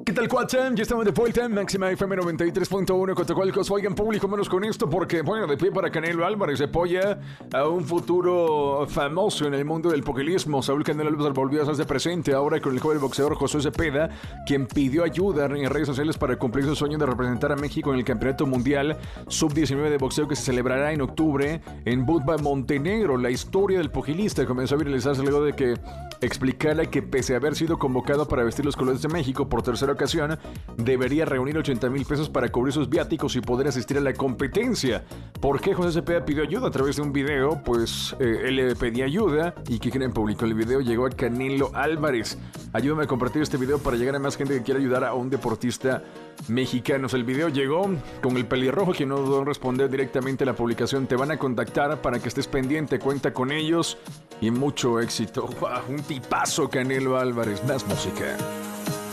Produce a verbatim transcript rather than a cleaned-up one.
¿Qué tal, Cuatzam? Ya estamos de vuelta en Máxima F M noventa y tres punto uno, Cotacualcos. Oigan, público, menos con esto porque, bueno, de pie para Canelo Álvarez, apoya a un futuro famoso en el mundo del pugilismo. Saúl Canelo Álvarez volvió a hacerse presente ahora con el joven boxeador Josué Cepeda, quien pidió ayuda en redes sociales para cumplir su sueño de representar a México en el Campeonato Mundial sub diecinueve de boxeo que se celebrará en octubre en Budva, Montenegro. La historia del pugilista comenzó a viralizarse luego de que explicara que pese a haber sido convocado para vestir los colores de México por tercera ocasión, debería reunir ochenta mil pesos para cubrir sus viáticos y poder asistir a la competencia. ¿Por qué José Cepeda pidió ayuda? A través de un video, pues eh, él le pedía ayuda y ¿qué creen? Publicó el video, llegó a Canelo Álvarez. Ayúdame a compartir este video para llegar a más gente que quiera ayudar a un deportista mexicano. El video llegó con el pelirrojo, quien no dudó en responder directamente a la publicación. Te van a contactar para que estés pendiente, cuenta con ellos y mucho éxito. ¡Wow! Un tipazo, Canelo Álvarez. Más música.